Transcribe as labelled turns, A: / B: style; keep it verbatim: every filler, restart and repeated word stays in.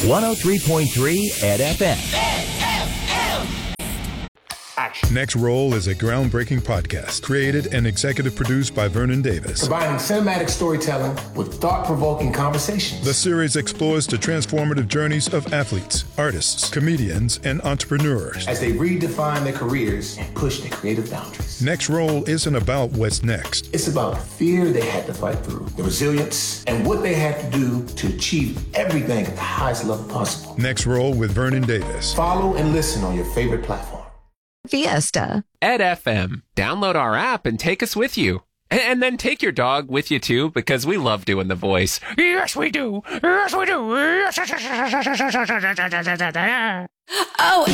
A: one oh three point three Ed F M.
B: Action.
C: Next Roll is a groundbreaking podcast created and executive produced by Vernon Davis.
B: Combining cinematic storytelling with thought-provoking conversations.
C: The series explores the transformative journeys of athletes, artists, comedians, and entrepreneurs
B: as they redefine their careers and push their creative boundaries.
C: Next Roll isn't about what's next.
B: It's about the fear they had to fight through, the resilience, and what they had to do to achieve everything at the highest level possible.
C: Next Roll with Vernon Davis.
B: Follow and listen on your favorite platform.
D: Fiesta.
E: Ed F M. Download our app and take us with you. And, and then take your dog with you, too, because we love doing the voice. Yes, we do. Yes, we do.
F: Oh,